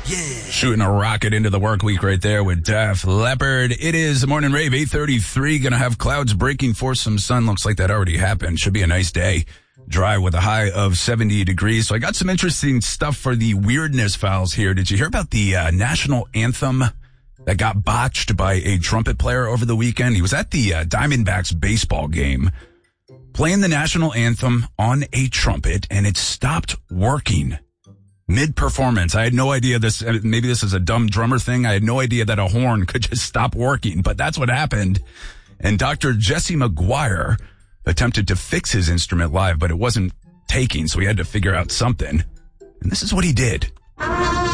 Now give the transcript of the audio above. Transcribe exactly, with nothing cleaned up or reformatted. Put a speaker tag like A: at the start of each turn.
A: Yeah.
B: Shooting a rocket into the work week right there with Def Leppard. It is the morning rave, eight thirty-three. Going to have clouds breaking for some sun. Looks like that already happened. Should be a nice day. Dry with a high of seventy degrees. So I got some interesting stuff for the weirdness files here. Did you hear about the uh, national anthem that got botched by a trumpet player over the weekend? He was at the uh, Diamondbacks baseball game playing the national anthem on a trumpet, and it stopped working mid-performance. I had no idea this, maybe this is a dumb drummer thing. I had no idea that a horn could just stop working, but that's what happened. And Doctor Jesse McGuire attempted to fix his instrument live, but it wasn't taking, so he had to figure out something. And this is what he did.